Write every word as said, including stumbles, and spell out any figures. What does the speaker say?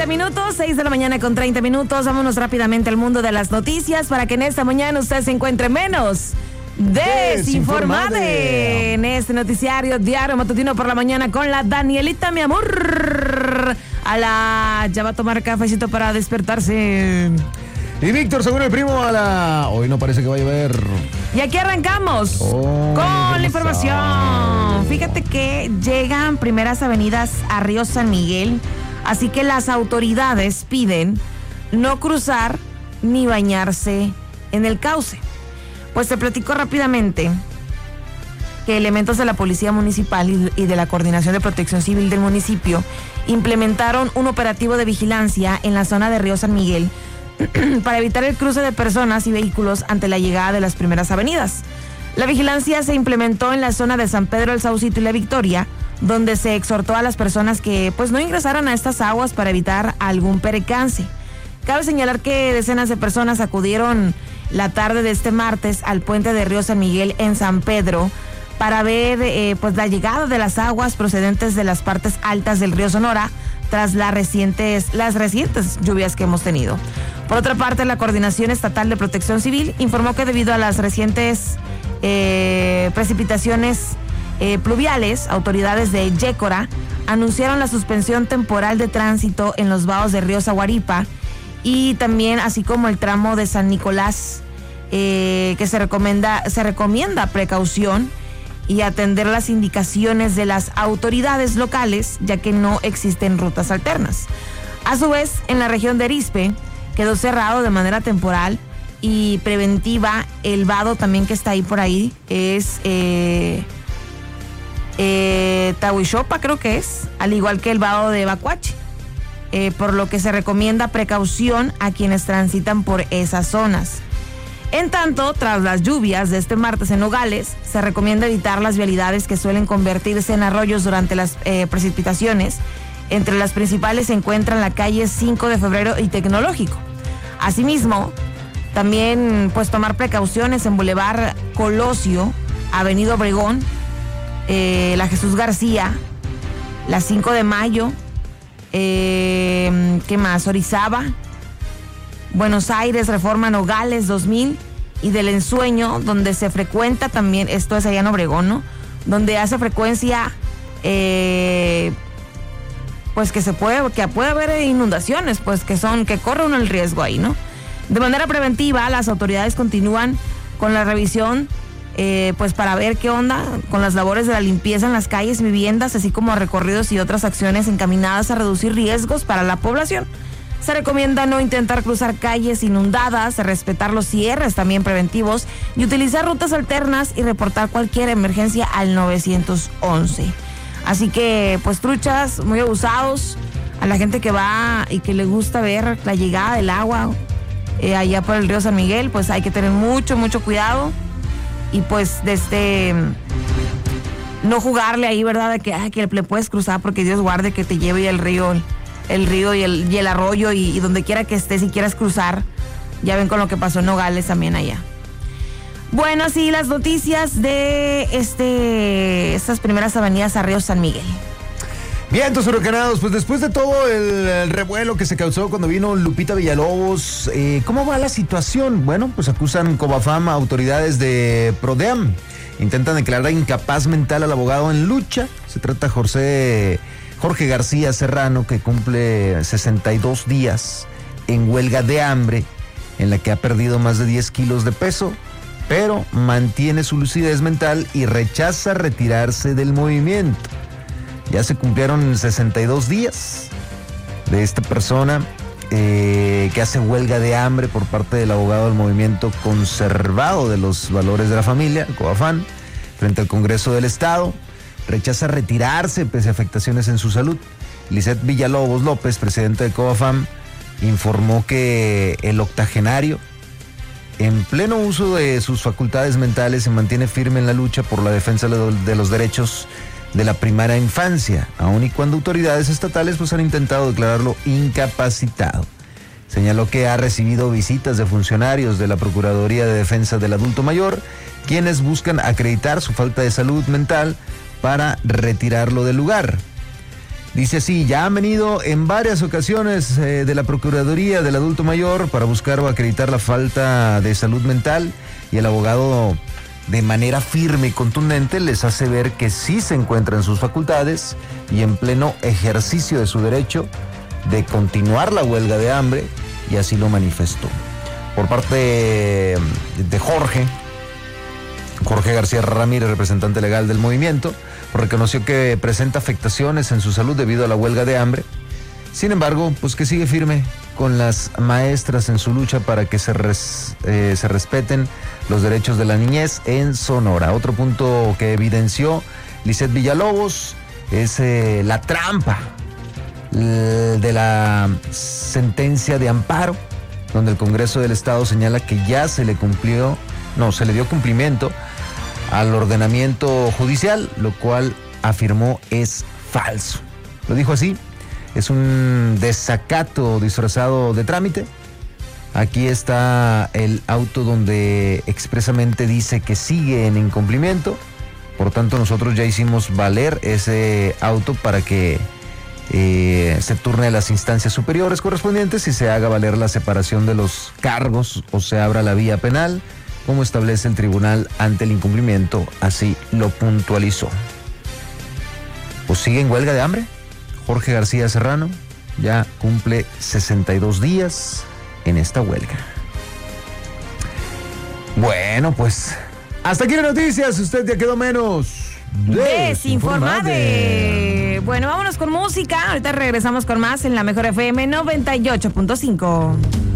treinta minutos, seis de la mañana con treinta minutos. Vámonos rápidamente al mundo de las noticias para que en esta mañana usted se encuentre menos desinformado en este noticiario diario matutino por la mañana con la Danielita, mi amor. A la ya va a tomar cafecito para despertarse. Y Víctor, según el primo, a la... Hoy no parece que va a llover. Y aquí arrancamos oh, con la información. Fíjate que llegan primeras avenidas a Río San Miguel, así que las autoridades piden no cruzar ni bañarse en el cauce. Pues te platico rápidamente que elementos de la Policía Municipal y de la Coordinación de Protección Civil del municipio implementaron un operativo de vigilancia en la zona de Río San Miguel para evitar el cruce de personas y vehículos ante la llegada de las primeras avenidas. La vigilancia se implementó en la zona de San Pedro, El Saucito y La Victoria, donde se exhortó a las personas que pues no ingresaran a estas aguas para evitar algún percance. Cabe señalar que decenas de personas acudieron la tarde de este martes al puente de Río San Miguel en San Pedro para ver eh, pues la llegada de las aguas procedentes de las partes altas del río Sonora tras las recientes, las recientes lluvias que hemos tenido. Por otra parte, la Coordinación Estatal de Protección Civil informó que debido a las recientes eh, precipitaciones eh, pluviales, autoridades de Yécora anunciaron la suspensión temporal de tránsito en los vados de Río Zaguaripa y también así como el tramo de San Nicolás, eh, que se recomienda, se recomienda precaución y atender las indicaciones de las autoridades locales, ya que no existen rutas alternas. A su vez, en la región de Arizpe quedó cerrado de manera temporal y preventiva el vado también que está ahí por ahí, es eh, eh, Tahuichopa, creo que es, al igual que el vado de Bacuachi, eh, por lo que se recomienda precaución a quienes transitan por esas zonas. En tanto, tras las lluvias de este martes en Nogales, se recomienda evitar las vialidades que suelen convertirse en arroyos durante las eh, precipitaciones. Entre las principales se encuentran la calle cinco de febrero y Tecnológico. Asimismo, también pues tomar precauciones en Boulevard Colosio, Avenida Obregón, eh, la Jesús García, la cinco de mayo, eh, ¿qué más? Orizaba, Buenos Aires, Reforma Nogales dos mil y del Ensueño, donde se frecuenta también, esto es allá en Obregón, ¿no? Donde hace frecuencia, eh, pues que se puede, que puede haber inundaciones, pues que son, que corre uno el riesgo ahí, ¿no? De manera preventiva, las autoridades continúan con la revisión, eh, pues para ver qué onda con las labores de la limpieza en las calles y viviendas, así como recorridos y otras acciones encaminadas a reducir riesgos para la población. Se recomienda no intentar cruzar calles inundadas, respetar los cierres también preventivos y utilizar rutas alternas y reportar cualquier emergencia al nueve once. Así que, pues, truchas, muy abusados, a la gente que va y que le gusta ver la llegada del agua eh, allá por el río San Miguel, pues hay que tener mucho, mucho cuidado y pues desde no jugarle ahí, ¿verdad? De que, ay, que le puedes cruzar porque Dios guarde que te lleve el río... el río y el, y el arroyo y, y donde quiera que estés y quieras cruzar. Ya ven con lo que pasó en Nogales también allá. Bueno, sí, las noticias de este estas primeras avenidas a Río San Miguel. Vientos huracanados, pues después de todo el, el revuelo que se causó cuando vino Lupita Villalobos, eh, ¿cómo va la situación? Bueno, pues acusan Covafam a autoridades de Prodeam. Intentan declarar incapaz mental al abogado en lucha. Se trata de José... Jorge García Serrano, que cumple sesenta y dos días en huelga de hambre, en la que ha perdido más de diez kilos de peso, pero mantiene su lucidez mental y rechaza retirarse del movimiento. Ya se cumplieron sesenta y dos días de esta persona eh, que hace huelga de hambre por parte del abogado del Movimiento Conservado de los Valores de la Familia, Covafam, frente al Congreso del Estado. Rechaza retirarse pese a afectaciones en su salud. Lisette Villalobos López, presidente de Covafam, informó que el octogenario, en pleno uso de sus facultades mentales, se mantiene firme en la lucha por la defensa de los derechos de la primera infancia, aun y cuando autoridades estatales pues han intentado declararlo incapacitado. Señaló que ha recibido visitas de funcionarios de la Procuraduría de Defensa del Adulto Mayor, quienes buscan acreditar su falta de salud mental para retirarlo del lugar. Dice así, ya han venido en varias ocasiones eh, de la Procuraduría del Adulto Mayor para buscar o acreditar la falta de salud mental, y el abogado de manera firme y contundente les hace ver que sí se encuentra en sus facultades y en pleno ejercicio de su derecho de continuar la huelga de hambre, y así lo manifestó. Por parte de Jorge, Jorge García Ramírez, representante legal del movimiento, reconoció que presenta afectaciones en su salud debido a la huelga de hambre. Sin embargo, pues que sigue firme con las maestras en su lucha para que se, res, eh, se respeten los derechos de la niñez en Sonora. Otro punto que evidenció Lisette Villalobos es eh, la trampa eh, de la sentencia de amparo, donde el Congreso del Estado señala que ya se le cumplió, no, se le dio cumplimiento al ordenamiento judicial, lo cual afirmó es falso. Lo dijo así, es un desacato disfrazado de trámite. Aquí está el auto donde expresamente dice que sigue en incumplimiento. Por tanto, nosotros ya hicimos valer ese auto para que eh, se turne a las instancias superiores correspondientes y se haga valer la separación de los cargos o se abra la vía penal, como establece el tribunal ante el incumplimiento, así lo puntualizó. Pues sigue en huelga de hambre. Jorge García Serrano ya cumple sesenta y dos días en esta huelga. Bueno, pues hasta aquí las noticias. Usted ya quedó menos desinformado. Bueno, vámonos con música. Ahorita regresamos con más en la Mejor F M noventa y ocho punto cinco.